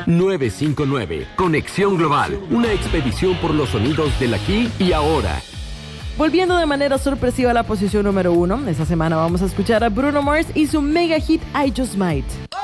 959, Conexión Global, una expedición por los sonidos del aquí y ahora. Volviendo de manera sorpresiva a la posición número 1, esta semana vamos a escuchar a Bruno Mars y su mega hit I Just Might.